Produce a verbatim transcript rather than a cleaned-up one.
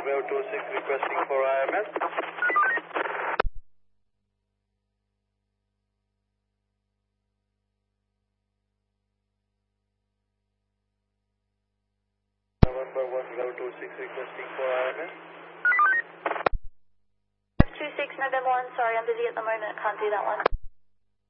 Bravo two six requesting for I M S. November one Bravo two six requesting for I M S. two six November one, sorry, I'm busy at the moment, can't do that one.